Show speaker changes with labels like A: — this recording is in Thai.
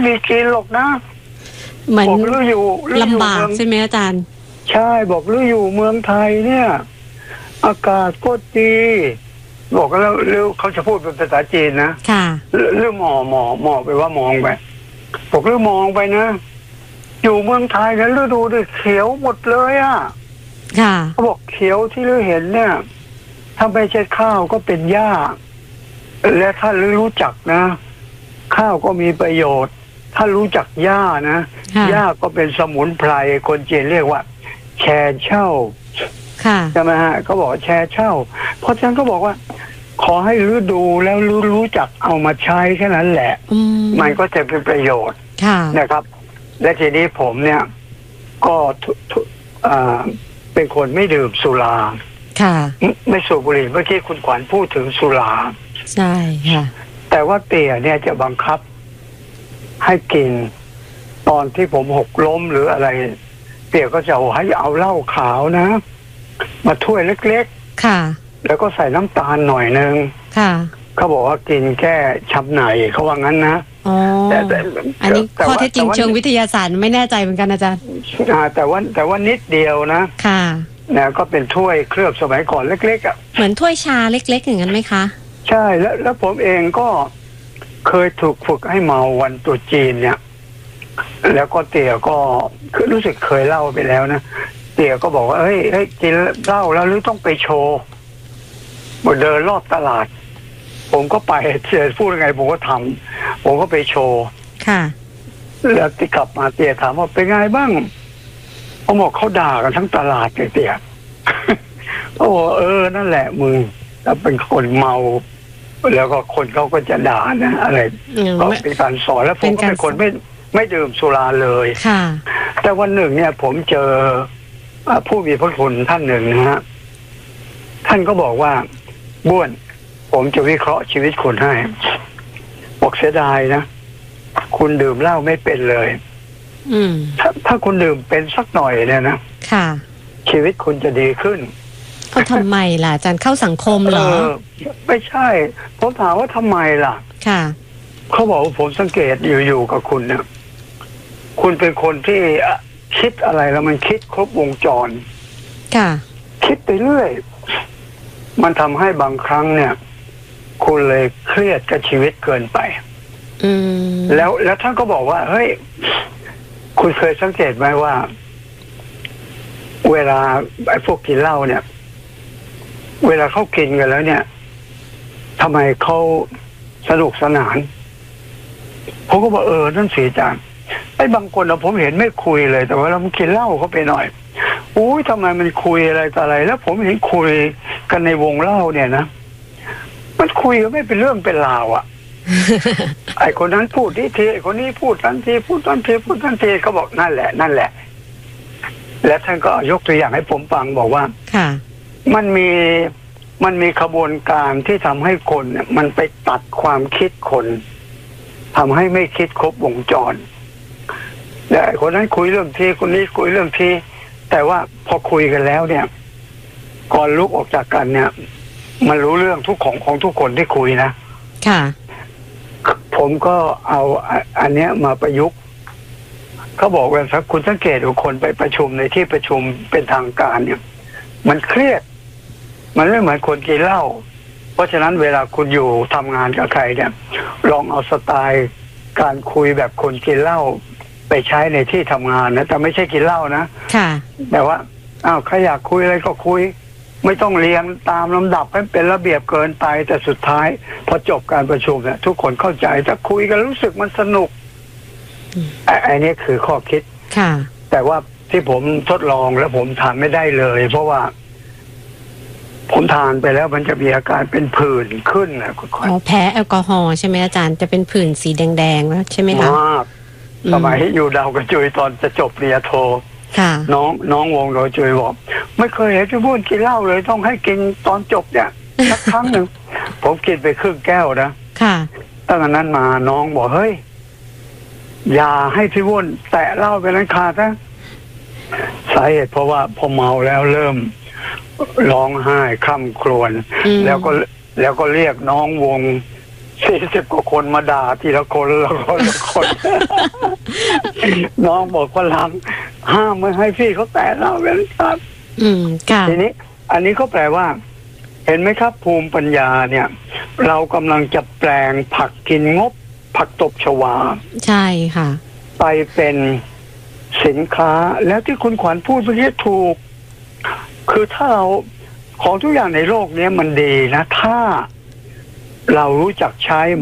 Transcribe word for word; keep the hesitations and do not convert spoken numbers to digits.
A: มีกินหรอกนะ
B: เหมือน
A: อยู่
B: ลำบากใช่ไหมอาจารย์
A: ใช่บอกลืออยู่เมืองไทยเนี่ยอากาศก็ดีบอกแล้วลือเขาจะพูดเป็นภาษาจีนนะ
B: ค่ะ
A: ลือหมอหมอหมอไปว่ามองไปบอกลือมองไปนะอยู่เมืองไทยนะลือดูดิเขียวหมดเลยอ่ะ
B: ค่ะ
A: เขาบอกเขียวที่ลือเห็นเนี่ยถ้าไม่ใช่ข้าวก็เป็นหญ้าและถ้าลือรู้จักนะข้าวก็มีประโยชน์ถ้ารู้จักหญ้านะหญ้าก็เป็นสมุนไพรคนจีนเรียกว่าแชเช่าใช่ไหมฮะเขาบอกแชเช่าเพราะฉะนั้นก็บอกว่าขอให้รู้ดูแล้วรู้รู้จักเอามาใช้แค่นั้นแหละมันก็จะเป็นประโยชน์นะครับและทีนี้ผมเนี่ยก็เป็นคนไม่ดื่มสุราไม่สูบบุหรี่เมื่อกี้คุณขวัญพูดถึงสุรา
B: ใช่ค่ะ
A: แต่ว่าเตี่ยเนี่ยจะบังคับให้กินตอนที่ผมหกล้มหรืออะไรเตี่ยก็จะให้เอาเหล้าขาวนะมาถ้วยเล็ก
B: ๆค่ะ
A: แล้วก็ใส่น้ำตาลหน่อยนึง
B: ค่ะ
A: เขาบอกว่ากินแค่ช้ำในเขาว่างั้นนะ
B: อ๋อแต่อันนี้ข้อเท็จจริงเชิงวิทยาศาสตร์ไม่แน่ใจเหมือนกันอาจารย์
A: แต่ว่าแต่ว่านิดเดียวนะ
B: ค่ะ
A: นะก็เป็นถ้วยเคลือบสมัยก่อนเล็กๆอ่ะ
B: เหมือนถ้วยชาเล็กๆอย่างนั้นไหมคะ
A: ใช่แล้วแล้วผมเองก็เคยถูกฝึกให้เมาวันตรุษจีนเนี่ยแล้วก็เตี่ยก็คือรู้สึกเคยเล่าไปแล้วนะเตี่ยก็บอกว่าเฮ้ยเฮ้ยกินเหล้าแล้วหรือต้องไปโชว์มาเดินรอบตลาดผมก็ไปเตี่ยพูดยังไงผมก็ทำผมก็ไปโชว์
B: ค่ะ
A: แล้วที่กลับมาเตี่ยถามว่าเป็นไงบ้างเขาบอกเขาด่ากันทั้งตลาดเลยเตี่ยโอ้เออนั่นแหละมึงแล้วเป็นคนเมาแล้วก็คนเขาก็จะด่านะอะไรก็เป็นการสอนแล้วผมก็เป็นคนไม่ไม่ดื่มสุราเลย
B: ค่ะ
A: แต่วันหนึ่งเนี่ยผมเจอผู้มีพระคุณท่านหนึ่งนะฮะท่านก็บอกว่าบ้วนผมจะวิเคราะห์ชีวิตคุณให้บอกเสียดายนะคุณดื่มเหล้าไม่เป็นเลย
B: อืม
A: ถ้าถ้าคุณดื่มเป็นสักหน่อยเนี่ยนะ
B: ค่ะ
A: ชีวิตคุณจะดีขึ้น
B: เขาทำไมล่ะอาจารย์เข้าสังคมเหรอ
A: ไม่ใช่ผมถามว่าทำไมล่ะ
B: ค่ะ
A: เขาบอกว่าผมสังเกตอยู่ๆกับคุณเนี่ยคุณเป็นคนที่คิดอะไรแล้วมันคิดครบวงจร
B: ค่ะ
A: คิดไปเรื่อยมันทำให้บางครั้งเนี่ยคุณเลยเครียดกับชีวิตเกินไป
B: อืม
A: แล้วแล้วท่านก็บอกว่าเฮ้ยคุณเคยสังเกตไหมว่าเวลาไอ้พวกกินเหล้าเนี่ยเวลาเขากินกันแล้วเนี่ยทำไมเขาสนุกสนานผมก็บอกเออนั่นสีจานไอ้บางคนเราผมเห็นไม่คุยเลยแต่ว่าเรากินเหล้าเขาไปหน่อยอุ้ยทำไมมันคุยอะไรต่ออะไรแล้วผมเห็นคุยกันในวงเหล้าเนี่ยนะมันคุยก็ไม่เป็นเรื่องเป็นราวอ่ะ ไอ้คนนั้นพูดทีทีไอ้คนนี้พูดทันทีพูดทันทีพูดทันทีเขาบอกนั่นแหละนั่นแหละและท่านก็ยกตัวอย่างให้ผมฟังบอกว่า
B: ค่ะ
A: มันมีมันมีขบวนการที่ทำให้คนเนี่ยมันไปตัดความคิดคนทำให้ไม่คิดครบวงจรแต่คนนั้นคุยเรื่องทีคนนี้คุยเรื่องทีแต่ว่าพอคุยกันแล้วเนี่ยก่อนลุกออกจากกันเนี่ยมันรู้เรื่องทุกของของทุกคนที่คุยนะ
B: ค่ะ
A: ผมก็เอาอันเนี้ยมาประยุกต์เขาบอกว่าถ้าคุณสังเกตดูคนไปประชุมในที่ประชุมเป็นทางการเนี่ยมันเครียดมันไม่เหมือนคนกินเหล้าเพราะฉะนั้นเวลาคุณอยู่ทำงานกับใครเนี่ยลองเอาสไตล์การคุยแบบคนกินเหล้าไปใช้ในที่ทำงานนะแต่ไม่ใช่กินเหล้านะ
B: ค่ะ
A: แต่ว่าอ้าวใครอยากคุยอะไรก็คุยไม่ต้องเรียงตามลำดับให้เป็นระเบียบเกินไปแต่สุดท้ายพอจบการประชุมเนี่ยทุกคนเข้าใจถ้าคุยกันรู้สึกมันสนุกไอ้นี่คือข้อคิด
B: ค่ะ
A: แต่ว่าที่ผมทดลองแล้วผมทานไม่ได้เลยเพราะว่าผมทานไปแล้วมันจะมีอาการเป็นผื่นขึ้นนะคุณ
B: อ๋อแพ้แอลกอฮอล์ใช่ไหมอาจารย์จะเป็นผื่นสีแดงๆแล้วใช่ไหมคะ
A: มากสมัยอยู่ดาวกระจุยตอนจะจบปริญญาโทน้องน้องวงดาวกระจุยบอกไม่เคยเห็นพี่บุญกินเหล้าเลยต้องให้กินตอนจบเนี่ยสักครั้งหนึ่งผมกินไปครึ่งแก้วนะ
B: ค่ะ
A: ตั้งแต่นั้นมาน้องบอกเฮ้ยอย่าให้พี่บุญแตะเหล้าไปนั้นขาดนะสาเหตุเพราะว่าพอเมาแล้วเริ่มร้องไห้คร่ำครวญแล้วก็แล้วก็เรียกน้องวงสี่สิบกว่าคนมาด่าทีละคนละคนละคน น้องบอกว่าลังห้ามไม่ให้พี่เขาแตะเราเว้นครับ
B: อืมค่ะ
A: ทีนี้ อันนี้ก็แปลว่า เห็นไหมครับ ภูมิปัญญาเนี่ย เรากำลังจะแปลงผักกินงบ ผักตบชวา
B: ใช่ค่ะ
A: ไปเป็นสินค้าแล้วที่คุณขวัญพูดเมื่อกี้ถูก คือถ้าเราของทุกอย่างในโลกนี้มันดีนะ ถ้าเรารู้จักใช้